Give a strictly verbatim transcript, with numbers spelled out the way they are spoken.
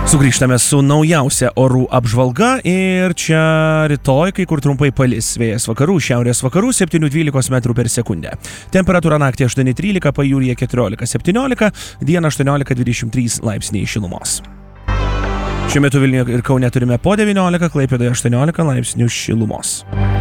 Sugrįžtame su naujausia orų apžvalga ir čia rytoj kai kur trumpai palis. Vėjas vakarų, šiaurės vakarų septyni dvylika metrų per sekundę. Temperatūra naktį aštuoni trylika, pajūryje keturiolika septyniolika, dieną aštuoniolika dvidešimt trys laipsniai šilumos. Šiuo metu Vilniuje ir Kaune turime po devyniolika, Klaipėdoje aštuoniolika laipsnių šilumos.